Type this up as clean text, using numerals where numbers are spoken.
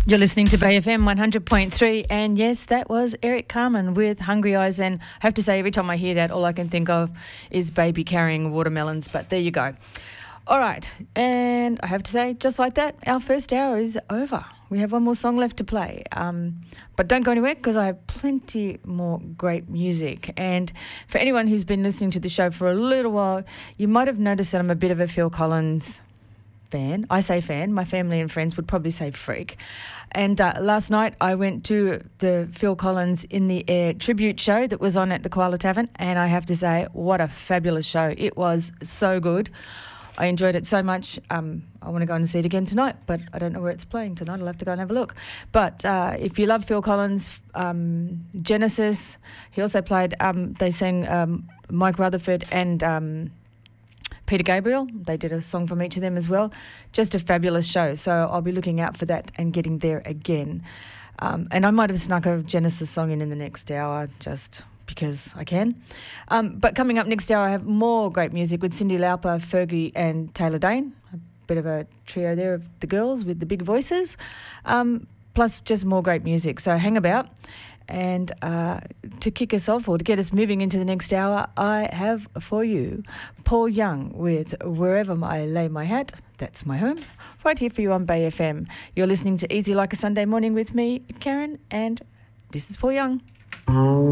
You're listening to Bay FM 100.3, and yes, that was Eric Carmen with Hungry Eyes. And I have to say, every time I hear that, all I can think of is baby carrying watermelons, but there you go. All right, and I have to say, just like that, our first hour is over. We have one more song left to play, but don't go anywhere because I have plenty more great music. And for anyone who's been listening to the show for a little while, you might have noticed that I'm a bit of a Phil Collins fan. I say fan. My family and friends would probably say freak. And last night I went to the Phil Collins In the Air tribute show that was on at the Koala Tavern, and I have to say, what a fabulous show. It was so good. I enjoyed it so much. I want to go and see it again tonight, but I don't know where it's playing tonight. I'll have to go and have a look. But if you love Phil Collins, Genesis, he also played, they sang Mike Rutherford and Peter Gabriel. They did a song from each of them as well. Just a fabulous show. So I'll be looking out for that and getting there again. And I might have snuck a Genesis song in the next hour just because I can. But coming up next hour, I have more great music with Cyndi Lauper, Fergie and Taylor Dayne. A bit of a trio there of the girls with the big voices. Plus just more great music. So hang about. And to kick us off or to get us moving into the next hour, I have for you Paul Young with Wherever I Lay My Hat, That's My Home, right here for you on Bay FM. You're listening to Easy Like a Sunday Morning with me, Karen, and this is Paul Young.